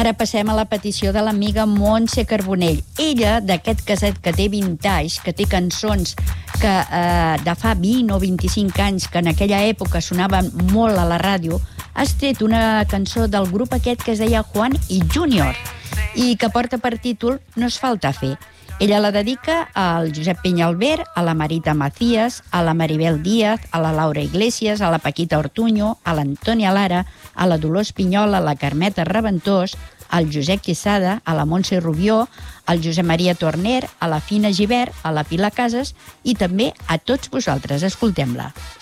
Ara passem a la petició de l'amiga Montse Carbonell. Ella, d'aquest caset que té 20 anys, que té cançons que de fa 20 o 25 anys, que en aquella època sonaven molt a la ràdio, ha tret una cançó del grup aquest que es deia Juan y Junior i que porta per títol No es falta fer. Ella la dedica al Josep Peñalver, a la Marita Macías, a la Maribel Díaz, a la Laura Iglesias, a la Paquita Ortuño, a l'Antònia Lara, a la Dolors Pinyol, a la Carmeta Reventós, al Josep Quesada, a la Montse Rubió, al Josep Maria Torner, a la Fina Gibert, a la Pilar Casas i també a tots vosaltres. Escoltem-la.